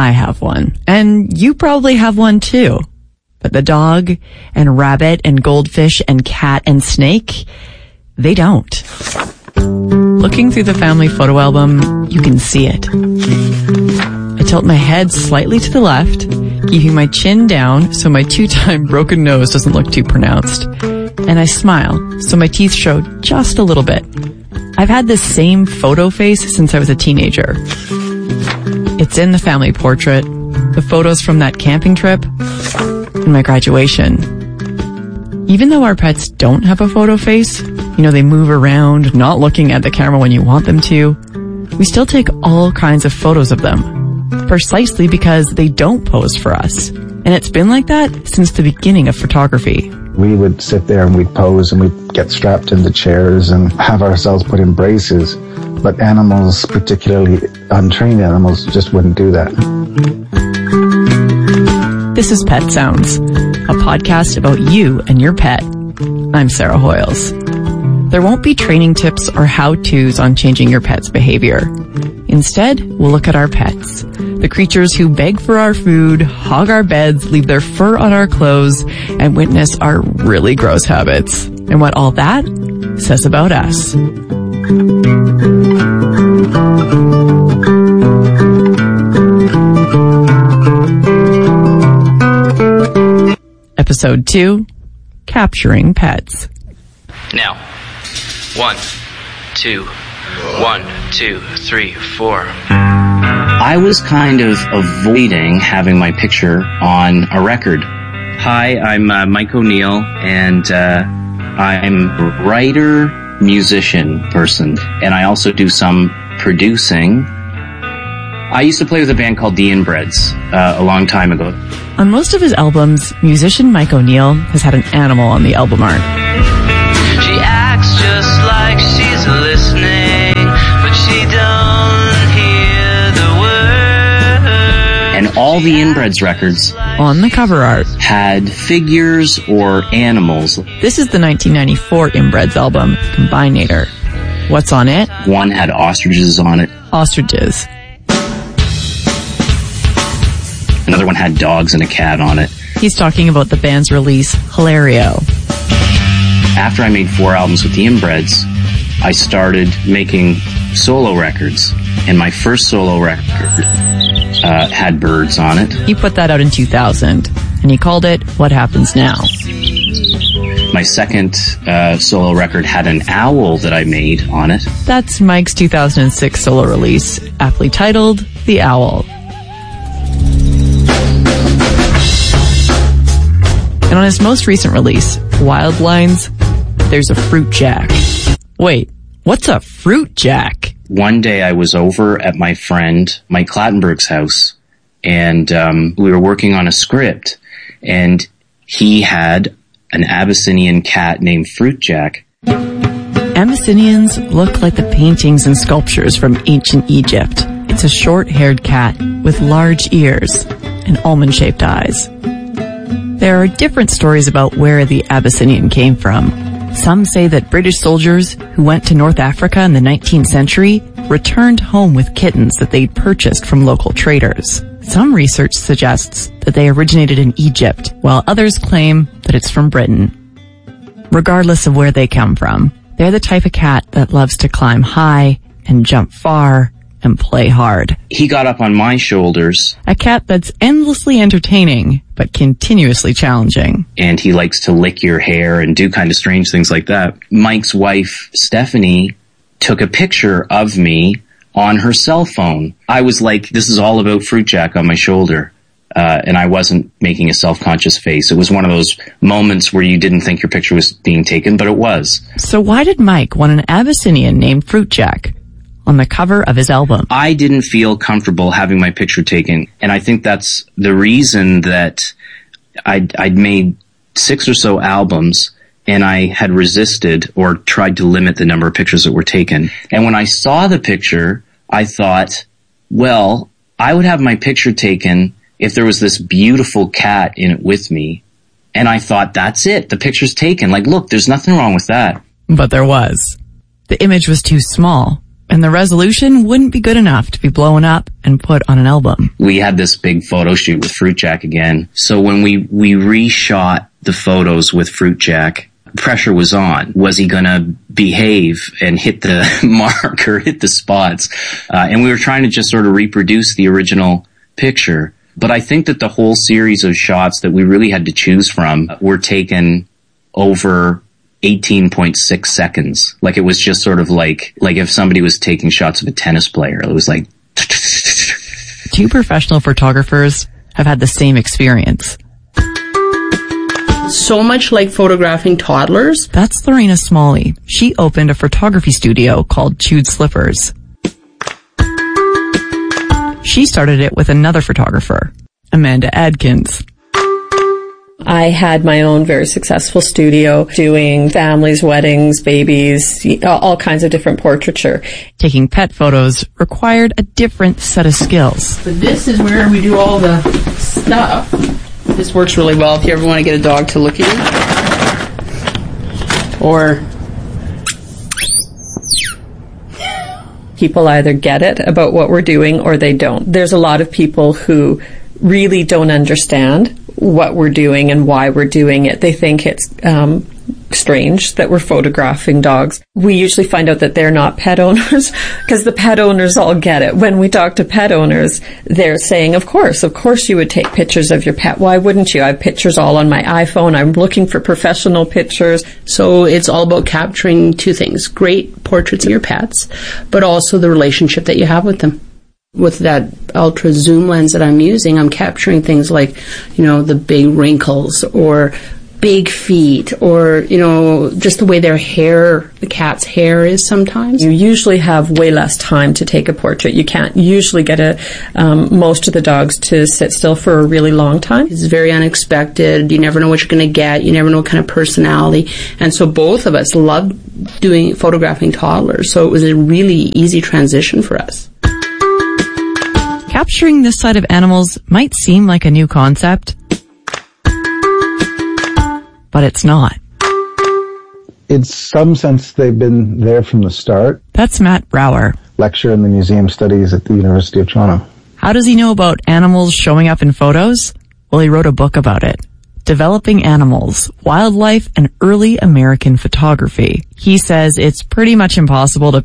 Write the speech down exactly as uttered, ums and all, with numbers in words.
I have one. And you probably have one too. But the dog and rabbit and goldfish and cat and snake, they don't. Looking through the family photo album, you can see it. I tilt my head slightly to the left, keeping my chin down so my two-time broken nose doesn't look too pronounced. And I smile so my teeth show just a little bit. I've had this same photo face since I was a teenager. It's in the family portrait, the photos from that camping trip, and my graduation. Even though our pets don't have a photo face, you know, they move around, not looking at the camera when you want them to, we still take all kinds of photos of them, precisely because they don't pose for us. And it's been like that since the beginning of photography. We would sit there and we'd pose and we'd get strapped into chairs and have ourselves put in braces. But animals, particularly untrained animals, just wouldn't do that. This is Pet Sounds, a podcast about you and your pet. I'm Sarah Hoyles. There won't be training tips or how-tos on changing your pet's behavior. Instead, we'll look at our pets, the creatures who beg for our food, hog our beds, leave their fur on our clothes, and witness our really gross habits, and what all that says about us. Episode two, Capturing Pets. Now, one, two, one, two, three, four. I was kind of avoiding having my picture on a record. Hi, I'm uh, Mike O'Neill, and uh, I'm a writer, musician person, and I also do some producing. I used to play with a band called The Inbreds uh, a long time ago. On most of his albums, musician Mike O'Neill has had an animal on the album art. She acts just like she's listening, but she don't hear the word. And all the Inbreds records on the cover art had figures or animals. This is the nineteen ninety-four Inbreds album, Combinator. What's on it? One had ostriches on it. Ostriches. Another one had dogs and a cat on it. He's talking about the band's release, Hilario. After I made four albums with the Inbreds, I started making solo records. And my first solo record uh, had birds on it. He put that out in two thousand, and he called it What Happens Now. My second uh, solo record had an owl that I made on it. That's Mike's two thousand six solo release, aptly titled The Owl. And on his most recent release, Wild Lines, there's a fruit jack. Wait, what's a fruit jack? One day I was over at my friend Mike Clattenburg's house, and um, we were working on a script, and he had an Abyssinian cat named Fruit Jack. Abyssinians look like the paintings and sculptures from ancient Egypt. It's a short-haired cat with large ears and almond-shaped eyes. There are different stories about where the Abyssinian came from. Some say that British soldiers who went to North Africa in the nineteenth century returned home with kittens that they'd purchased from local traders. Some research suggests that they originated in Egypt, while others claim that it's from Britain. Regardless of where they come from, they're the type of cat that loves to climb high and jump far and play hard. He got up on my shoulders. A cat that's endlessly entertaining, but continuously challenging. And he likes to lick your hair and do kind of strange things like that. Mike's wife, Stephanie, took a picture of me on her cell phone. I was like, this is all about Fruit Jack on my shoulder. Uh, and I wasn't making a self-conscious face. It was one of those moments where you didn't think your picture was being taken, but it was. So why did Mike want an Abyssinian named Fruit Jack on the cover of his album? I didn't feel comfortable having my picture taken. And I think that's the reason that I'd, I'd made six or so albums and I had resisted or tried to limit the number of pictures that were taken. And when I saw the picture, I thought, well, I would have my picture taken if there was this beautiful cat in it with me. And I thought, that's it. The picture's taken. Like, look, there's nothing wrong with that. But there was. The image was too small. And the resolution wouldn't be good enough to be blown up and put on an album. We had this big photo shoot with Fruit Jack again. So when we, we reshot the photos with Fruit Jack, pressure was on. Was he going to behave and hit the mark or hit the spots? Uh, and we were trying to just sort of reproduce the original picture. But I think that the whole series of shots that we really had to choose from were taken over eighteen point six seconds. Like it was just sort of like, like if somebody was taking shots of a tennis player, it was like. Two professional photographers have had the same experience. So much like photographing toddlers. That's Lorena Smalley. She opened a photography studio called Chewed Slippers. She started it with another photographer, Amanda Adkins. I had my own very successful studio doing families, weddings, babies, all kinds of different portraiture. Taking pet photos required a different set of skills. But this is where we do all the stuff. This works really well if you ever want to get a dog to look at you. Or people either get it about what we're doing or they don't. There's a lot of people who really don't understand what we're doing and why we're doing it. They think it's um, strange that we're photographing dogs. We usually find out that they're not pet owners because the pet owners all get it. When we talk to pet owners, they're saying, of course, of course you would take pictures of your pet. Why wouldn't you? I have pictures all on my iPhone. I'm looking for professional pictures. So it's all about capturing two things: great portraits of your pets, but also the relationship that you have with them. With that ultra zoom lens that I'm using, I'm capturing things like, you know, the big wrinkles or big feet or, you know, just the way their hair, the cat's hair is sometimes. You usually have way less time to take a portrait. You can't usually get a, um, most of the dogs to sit still for a really long time. It's very unexpected. You never know what you're going to get. You never know what kind of personality. And so both of us love doing, photographing toddlers. So it was a really easy transition for us. Capturing this side of animals might seem like a new concept, but it's not. In some sense, they've been there from the start. That's Matt Brower, Lecturer in the Museum Studies at the University of Toronto. How does he know about animals showing up in photos? Well, he wrote a book about it. Developing Animals, Wildlife and Early American Photography. He says it's pretty much impossible to